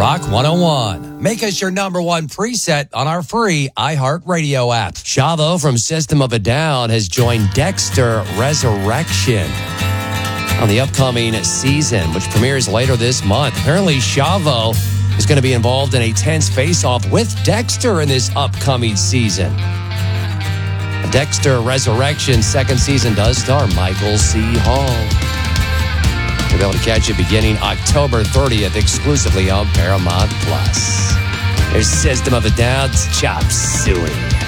Rock 101. Make us your number one preset on our free iHeartRadio app. Chavo from System of a Down has joined Dexter Resurrection on the upcoming season, which premieres later this month. Apparently, Chavo is going to be involved in a tense face-off with Dexter in this upcoming season. Dexter Resurrection second season does star Michael C. Hall. You'll be able to catch it beginning October 30th exclusively on Paramount+. There's System of a Down's Chop Suey.